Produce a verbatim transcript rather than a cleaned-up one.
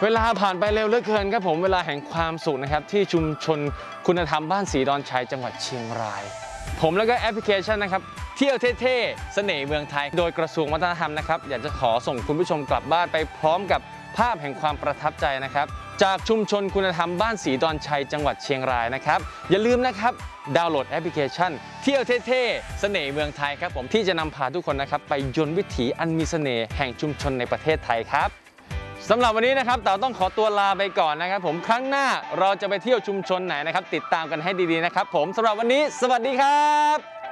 เวลาผ่านไปเร็วเหลือเกินครับผมเวลาแห่งความสุขนะครับที่ชุมชนคุณธรรมบ้านศรีดอนชัยจังหวัดเชียงรายผมแล้วก็แอปพลิเคชันนะครับเที่ยวเท่ๆเสน่ห์เมืองไทยโดยกระทรวงวัฒนธรรมนะครับอยากจะขอส่งคุณผู้ชมกลับบ้านไปพร้อมกับภาพแห่งความประทับใจนะครับจากชุมชนคุณธรรมบ้านศรีดอนชัยจังหวัดเชียงรายนะครับอย่าลืมนะครับดาวน์โหลดแอปพลิเคชันเที่ยวเท่ๆเสน่ห์เมืองไทยครับผมที่จะนำพาทุกคนนะครับไปยนต์วิถีอันมีเสน่ห์แห่งชุมชนในประเทศไทยครับสำหรับวันนี้นะครับเต๋าต้องขอตัวลาไปก่อนนะครับผมครั้งหน้าเราจะไปเที่ยวชุมชนไหนนะครับติดตามกันให้ดีๆนะครับผมสำหรับวันนี้สวัสดีครับ